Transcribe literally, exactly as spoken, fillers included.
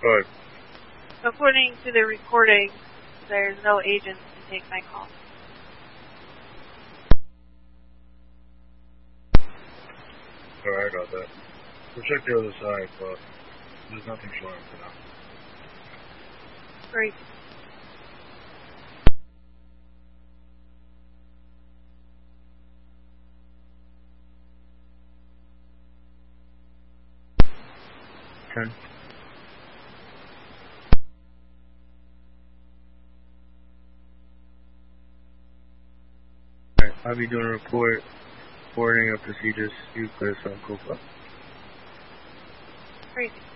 Go ahead. According to the recording, there's no agents to take my call. Sorry, I got that. We'll check the other side, but there's nothing showing for now. Great. ten. Alright, I'll be doing a report, forwarding of procedures. You clear some cool. Great.